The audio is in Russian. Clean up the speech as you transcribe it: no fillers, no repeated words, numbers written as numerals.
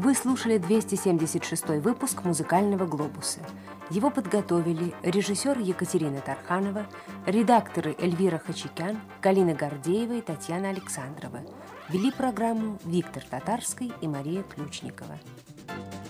Вы слушали 276 выпуск «Музыкального глобуса». Его подготовили режиссер Екатерина Тарханова, редакторы Эльвира Хачикян, Галина Гордеева и Татьяна Александрова. Вели программу Виктор Татарский и Мария Ключникова.